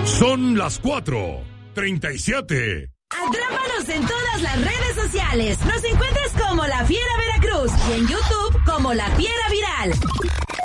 Son las 4:37. Atrápanos en todas las redes sociales. Nos encuentras como La Fiera Veracruz y en YouTube como La Fiera Viral.